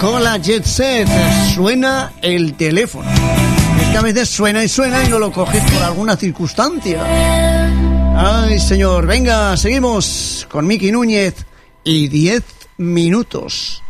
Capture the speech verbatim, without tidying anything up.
Coca-Cola Jet Set. Suena el teléfono. Es que a veces suena y suena y no lo coges por alguna circunstancia. Ay, señor. Venga, seguimos con Miki Núñez y diez minutos.